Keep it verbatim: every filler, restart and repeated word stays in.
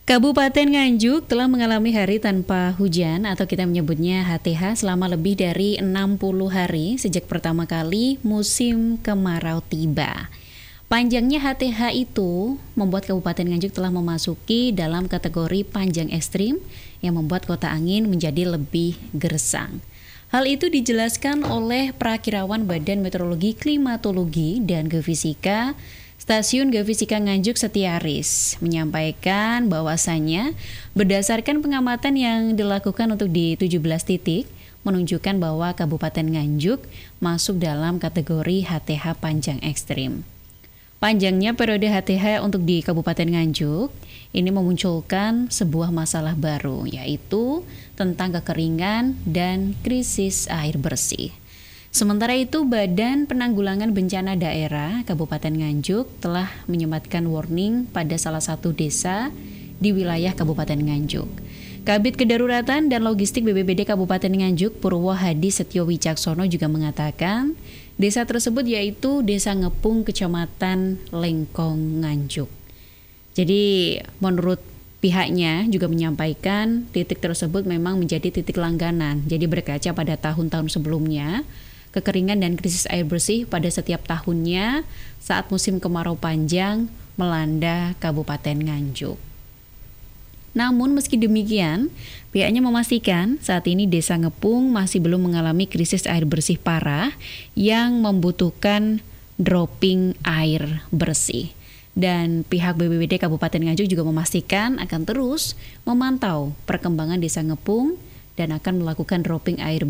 Kabupaten Nganjuk telah mengalami hari tanpa hujan atau kita menyebutnya H T H selama lebih dari enam puluh hari sejak pertama kali musim kemarau tiba. Panjangnya H T H itu membuat Kabupaten Nganjuk telah memasuki dalam kategori panjang ekstrim yang membuat kota angin menjadi lebih gersang. Hal itu dijelaskan oleh Prakirawan Badan Meteorologi, Klimatologi, dan Geofisika Stasiun Geofisika Nganjuk Setiaris menyampaikan bahwasannya berdasarkan pengamatan yang dilakukan untuk di tujuh belas titik menunjukkan bahwa Kabupaten Nganjuk masuk dalam kategori H T H panjang ekstrim. Panjangnya periode H T H untuk di Kabupaten Nganjuk ini memunculkan sebuah masalah baru, yaitu tentang kekeringan dan krisis air bersih. Sementara itu, Badan Penanggulangan Bencana Daerah Kabupaten Nganjuk telah menyematkan warning pada salah satu desa di wilayah Kabupaten Nganjuk. Kabid Kedaruratan dan Logistik B P B D Kabupaten Nganjuk Purwo Hadi Setio Wicaksono juga mengatakan desa tersebut yaitu Desa Ngepung, Kecamatan Lengkong, Nganjuk. Jadi menurut pihaknya juga menyampaikan titik tersebut memang menjadi titik langganan. Jadi berkaca pada tahun-tahun sebelumnya, kekeringan dan krisis air bersih pada setiap tahunnya saat musim kemarau panjang melanda Kabupaten Nganjuk. Namun meski demikian, pihaknya memastikan saat ini Desa Ngepung masih belum mengalami krisis air bersih parah yang membutuhkan dropping air bersih. Dan pihak B P B D Kabupaten Nganjuk juga memastikan akan terus memantau perkembangan Desa Ngepung dan akan melakukan dropping air bersih